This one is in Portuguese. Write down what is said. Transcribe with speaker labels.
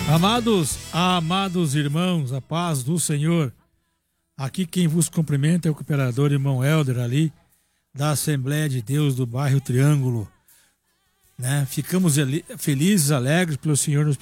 Speaker 1: Amados irmãos, a paz do Senhor. Aqui quem vos cumprimenta é o cooperador irmão Helder ali, da Assembleia de Deus do bairro Triângulo. Né? Ficamos felizes, alegres pelo Senhor nos